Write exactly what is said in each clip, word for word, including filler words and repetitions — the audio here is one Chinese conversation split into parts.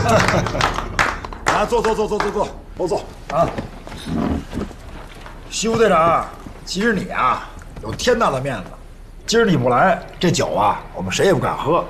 啊，坐坐坐坐坐坐，都坐啊！徐副队长，其实你啊有天大的面子，今儿你不来，这酒啊我们谁也不敢喝。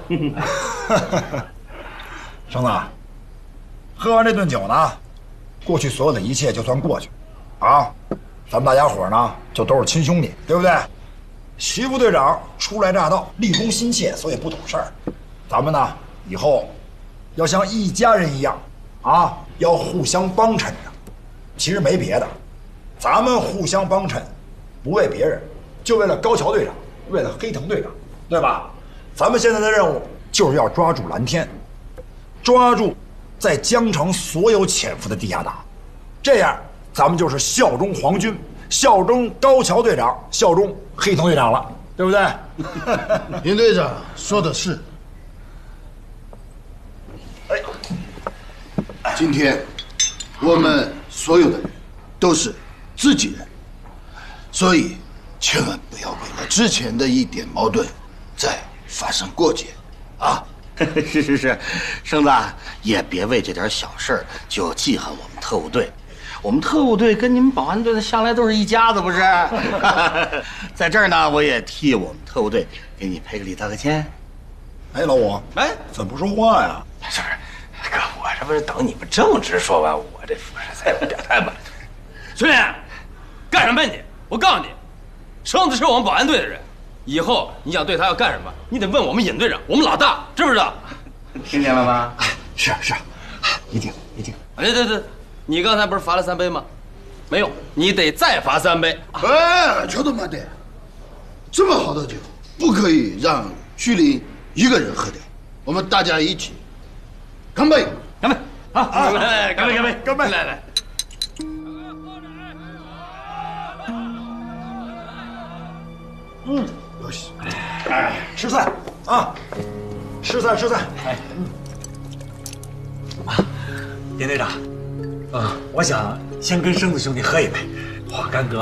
生子，喝完这顿酒呢，过去所有的一切就算过去，啊，咱们大家伙呢就都是亲兄弟，对不对？徐副队长初来乍到，立功心切，所以不懂事儿。咱们呢以后要像一家人一样，啊，要互相帮衬着。其实没别的，咱们互相帮衬，不为别人，就为了高桥队长，为了黑藤队长，对吧？咱们现在的任务就是要抓住蓝天，抓住在江城所有潜伏的地下党，这样咱们就是效忠皇军，效忠高桥队长，效忠黑藤队长了，对不对？ 林队长说的是。 哎， 今天我们所有的人都是自己人，所以千万不要为了之前的一点矛盾再发生过节啊！ 是是是，生子也别为这点小事儿就记恨我们特务队。我们特务队跟你们保安队的向来都是一家子，不是？在这儿呢，我也替我们特务队给你赔个礼道个歉。 哎，老五， 哎， 怎么不说话呀？ 是不是，哥，我这不是等你们正直说完，我这不是再表态吗？ 孙连，干什么你？我告诉你，生子是我们保安队的人，以后你想对他要干什么，你得问我们尹队长，我们老大，知不知道？ 听见了吗？ 是是，一定一定。 对对对，你刚才不是罚了三杯吗？没用，你得再罚三杯。 哎，瞧他妈的，这么好的酒，不可以让徐林一个人喝掉，我们大家一起干杯！ 干杯！好，干杯！干杯！干杯！ 干杯！ 来来。 嗯，有戏。哎，吃菜啊，吃菜吃菜。哎， 嗯。林队长，啊，我想先跟生子兄弟喝一杯，化干戈。